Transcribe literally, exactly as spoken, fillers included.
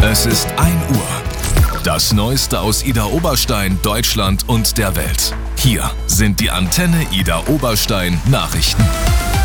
Es ist ein Uhr. Das Neueste aus Idar Oberstein, Deutschland und der Welt. Hier sind die Antenne Idar Oberstein Nachrichten.